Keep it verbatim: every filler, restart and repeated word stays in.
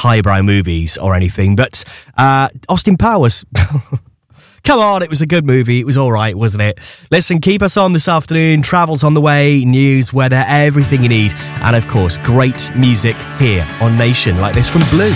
highbrow movies or anything, but uh, Austin Powers. Come on, it was a good movie. It was all right, wasn't it? Listen, keep us on this afternoon. Travel's on the way, news, weather, everything you need. And, of course, great music here on Nation, like this from Blue.